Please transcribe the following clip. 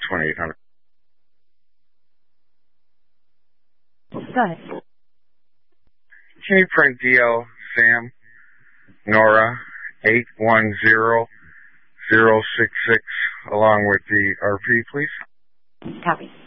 2800. Go ahead. Can you print DL Sam Nora 810066 along with the RP, please? Copy.